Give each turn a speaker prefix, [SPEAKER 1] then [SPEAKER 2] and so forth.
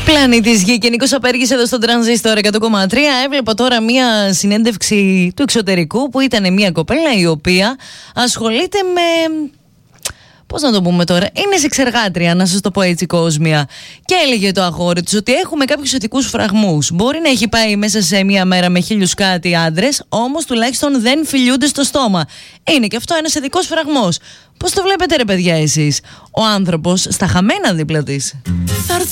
[SPEAKER 1] Πλανήτης Γη και Νίκος Απέργης εδώ στον Τρανζίστορ 100,3. Έβλεπα τώρα μία συνέντευξη του εξωτερικού που ήταν μία κοπέλα η οποία ασχολείται με... Πώς να το πούμε τώρα, είναι σεξεργάτρια, να σας το πω έτσι κόσμια. Και έλεγε το αγόρι της ότι έχουμε κάποιους θετικούς φραγμούς. Μπορεί να έχει πάει μέσα σε μία μέρα με 1000 κάτι άντρες, όμως τουλάχιστον δεν φιλιούνται στο στόμα. Είναι και αυτό ένας θετικός φραγμός. Πώς το βλέπετε ρε παιδιά εσείς? Ο άνθρωπος στα χαμένα δίπλα της.